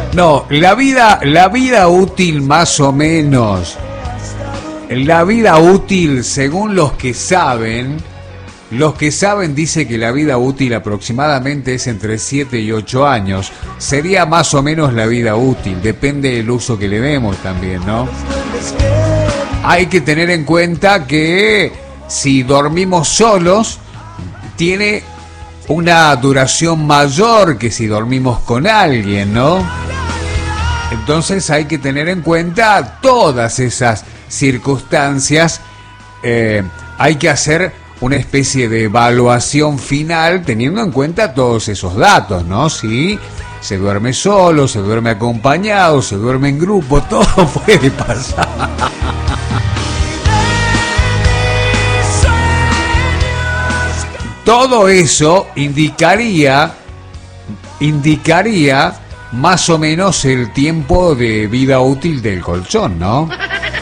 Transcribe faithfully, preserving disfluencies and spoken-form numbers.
No, la vida, la vida útil más o menos, la vida útil según los que saben, los que saben dice que la vida útil aproximadamente es entre siete y ocho años. Sería más o menos la vida útil, depende del uso que le demos también, ¿no? Hay que tener en cuenta que si dormimos solos, tiene una duración mayor que si dormimos con alguien, ¿no? Entonces hay que tener en cuenta todas esas circunstancias. Eh, hay que hacer una especie de evaluación final teniendo en cuenta todos esos datos, ¿no? Si se duerme solo, se duerme acompañado, se duerme en grupo, todo puede pasar. Todo eso indicaría, indicaría más o menos el tiempo de vida útil del colchón, ¿no?